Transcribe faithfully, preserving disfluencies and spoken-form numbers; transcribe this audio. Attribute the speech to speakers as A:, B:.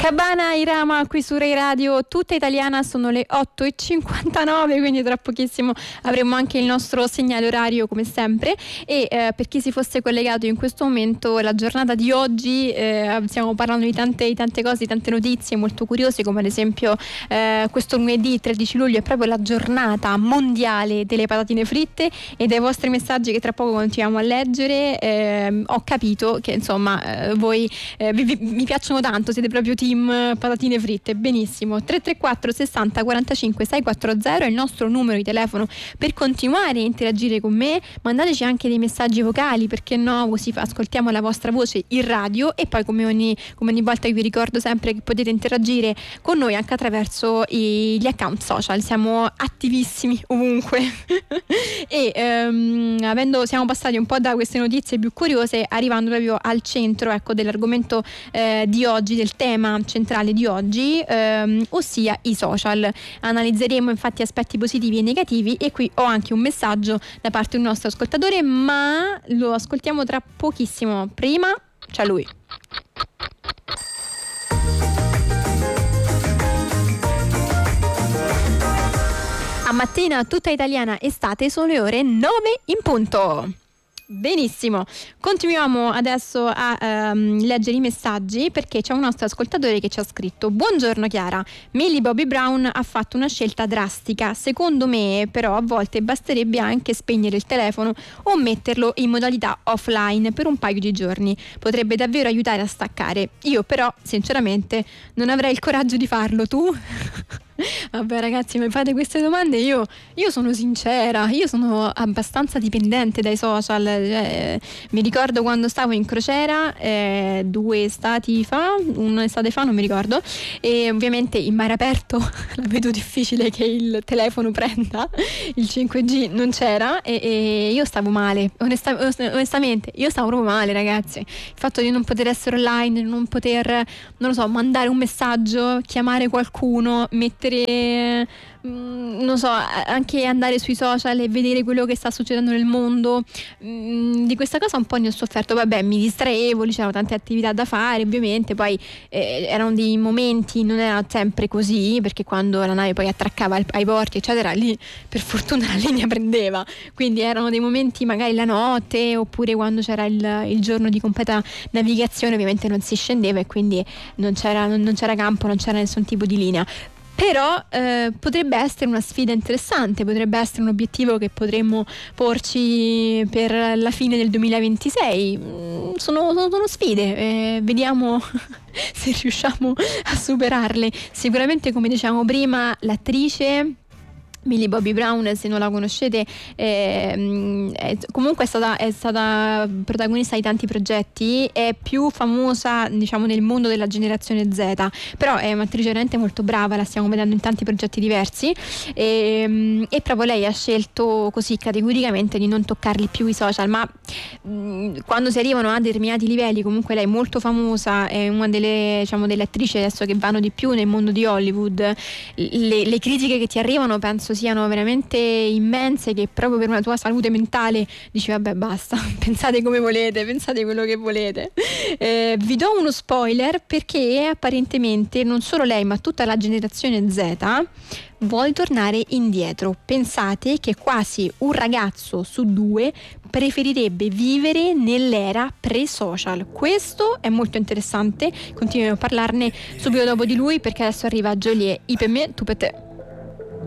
A: Cabana Irama qui su Rai Radio Tutta Italiana, sono le otto e cinquantanove, quindi tra pochissimo avremo anche il nostro segnale orario come sempre. E eh, per chi si fosse collegato in questo momento, la giornata di oggi eh, stiamo parlando di tante, di tante cose, di tante notizie molto curiose, come ad esempio eh, questo lunedì tredici luglio è proprio la giornata mondiale delle patatine fritte, e dai vostri messaggi che tra poco continuiamo a leggere eh, ho capito che insomma eh, voi eh, vi, vi, vi piacciono tanto, siete proprio team patatine fritte. Benissimo. Tre tre quattro sessanta quarantacinque seicentoquaranta è il nostro numero di telefono per continuare a interagire con me. Mandateci anche dei messaggi vocali, perché no, così ascoltiamo la vostra voce in radio. E poi come ogni, come ogni volta vi ricordo sempre che potete interagire con noi anche attraverso i, gli account social, siamo attivissimi ovunque. E um, avendo siamo passati un po' da queste notizie più curiose, arrivando proprio al centro, ecco, dell'argomento eh, di oggi, del tema centrale di oggi, ehm, ossia i social. Analizzeremo infatti aspetti positivi e negativi, e qui ho anche un messaggio da parte di un nostro ascoltatore, ma lo ascoltiamo tra pochissimo. Prima c'è lui. A mattina tutta italiana estate, sono le ore nove in punto. Benissimo, continuiamo adesso a um, leggere i messaggi, perché c'è un nostro ascoltatore che ci ha scritto: buongiorno Chiara, Millie Bobby Brown ha fatto una scelta drastica, secondo me però a volte basterebbe anche spegnere il telefono o metterlo in modalità offline per un paio di giorni, potrebbe davvero aiutare a staccare. Io però sinceramente non avrei il coraggio di farlo, tu? Vabbè ragazzi, mi fate queste domande, io, io sono sincera, io sono abbastanza dipendente dai social. Eh, mi ricordo quando stavo in crociera eh, due estati fa, un'estate fa non mi ricordo, e ovviamente in mare aperto la vedo difficile che il telefono prenda, il cinque G non c'era, e, e io stavo male, onesta, onestamente io stavo proprio male ragazzi. Il fatto di non poter essere online, non poter, non lo so, mandare un messaggio, chiamare qualcuno, mettere non so, anche andare sui social e vedere quello che sta succedendo nel mondo, di questa cosa un po' ne ho sofferto. Vabbè, mi distraevo, c'erano tante attività da fare ovviamente, poi eh, erano dei momenti, non era sempre così, perché quando la nave poi attraccava ai porti eccetera, lì per fortuna la linea prendeva, quindi erano dei momenti magari la notte, oppure quando c'era il, il giorno di completa navigazione, ovviamente non si scendeva e quindi non c'era, non, non c'era campo, non c'era nessun tipo di linea. Però eh, potrebbe essere una sfida interessante, potrebbe essere un obiettivo che potremmo porci per la fine del duemilaventisei. Sono, sono sfide, eh, vediamo se riusciamo a superarle. Sicuramente, come dicevamo prima, l'attrice Millie Bobby Brown, se non la conoscete, eh, è, comunque è stata, è stata protagonista di tanti progetti, è più famosa diciamo nel mondo della generazione Z, però è un'attrice veramente molto brava, la stiamo vedendo in tanti progetti diversi, e, e proprio lei ha scelto così categoricamente di non toccarli più i social, ma mh, quando si arrivano a determinati livelli, comunque lei è molto famosa, è una delle, diciamo, delle attrici adesso che vanno di più nel mondo di Hollywood. Le, le critiche che ti arrivano penso siano veramente immense, che proprio per una tua salute mentale dici vabbè basta, pensate come volete, pensate quello che volete. Eh, vi do uno spoiler, perché apparentemente non solo lei ma tutta la generazione Z vuole tornare indietro. Pensate che quasi un ragazzo su due preferirebbe vivere nell'era pre-social. Questo è molto interessante, continuiamo a parlarne subito dopo di lui, perché adesso arriva Geolier, I per me, tu per te.